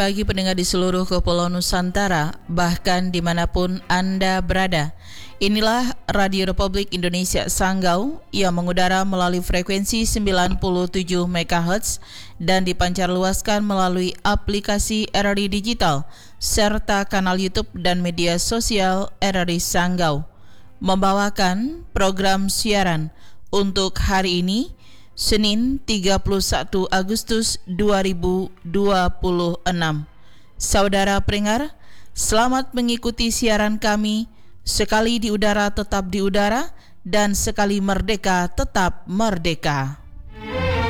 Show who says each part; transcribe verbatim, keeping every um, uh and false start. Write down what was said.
Speaker 1: pagi pendengar di seluruh Kepulauan Nusantara, bahkan dimanapun Anda berada. Inilah Radio Republik Indonesia Sanggau yang mengudara melalui frekuensi sembilan puluh tujuh megahertz dan dipancarluaskan melalui aplikasi R R I Digital serta kanal YouTube dan media sosial R R I Sanggau. Membawakan program siaran untuk hari ini, Senin tiga puluh satu Agustus dua ribu dua puluh enam. Saudara pendengar, selamat mengikuti siaran kami. Sekali di udara tetap di udara, dan sekali merdeka tetap merdeka.